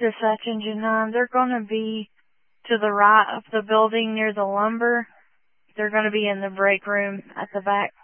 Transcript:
Dispatch Engine 9. They're going to be to the right of the building near the lumber. They're going to be in the break room at the back.